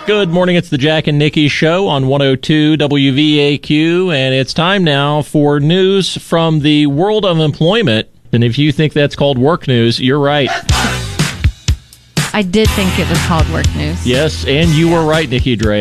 Good morning. It's the Jack and Nikki Show on 102 WVAQ, and it's time now for news from the world of employment. And if you think that's called work news, you're right. I did think it was called work news. Yes, and you were right, Nikki Dre.